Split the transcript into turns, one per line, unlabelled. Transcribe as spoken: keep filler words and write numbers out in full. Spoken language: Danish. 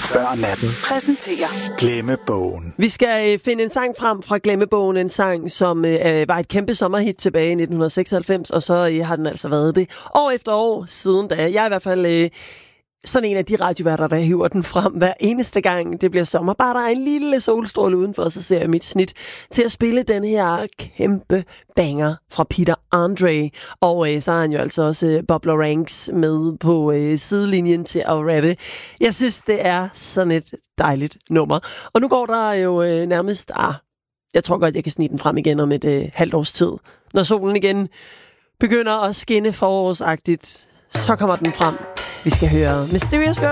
før natten
præsenterer
Glemmebogen.
Vi skal øh, finde en sang frem fra Glemmebogen, en sang, som øh, var et kæmpe sommerhit tilbage i nitten seksoghalvfems, og så øh, har den altså været det år efter år siden da. Jeg er i hvert fald øh, sådan en af de radioværter, der hiver den frem hver eneste gang det bliver sommer. Bare der er en lille solstråle udenfor, så ser jeg mit snit til at spille den her kæmpe banger fra Peter Andre. Og øh, så har han jo altså også øh, Bob Lorangs med på øh, sidelinjen til at rappe. Jeg synes, det er sådan et dejligt nummer. Og nu går der jo øh, nærmest... Ah, jeg tror godt, jeg kan snige den frem igen om et øh, halvt års tid. Når solen igen begynder at skinne forårsagtigt, så kommer den frem. Vi skal høre Mysterious Girl.